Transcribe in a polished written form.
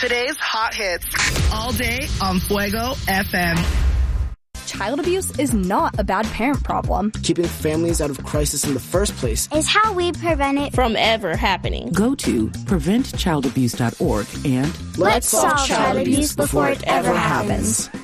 Today's hot hits. All day on Fuego FM. Child abuse is not a bad parent problem. Keeping families out of crisis in the first place is how we prevent it from ever happening. Go to preventchildabuse.org and let's solve child abuse before it ever happens.